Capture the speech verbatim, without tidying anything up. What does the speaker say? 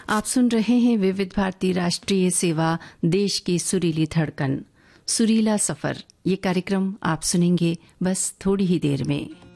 आप सुन रहे हैं विविध भारती राष्ट्रीय सेवा, देश की सुरीली धड़कन, सुरीला सफर। ये कार्यक्रम आप सुनेंगे बस थोड़ी ही देर में।